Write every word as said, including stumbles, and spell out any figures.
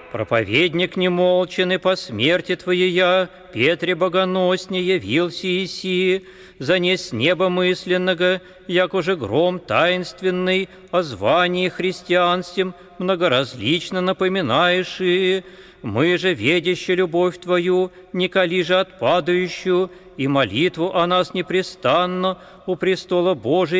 Проповедник немолчен, и по смерти Твоей Петре богоносне явился Иси, занес с неба мысленного, як уже гром таинственный, о звании христианствем многоразлично напоминаешь и... Мы же, ведящи любовь Твою, не кали же отпадающую, и молитву о нас непрестанно у престола Божия